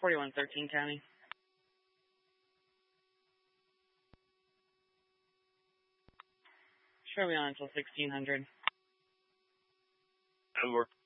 4113 County. Show me on until 1600. That'll work.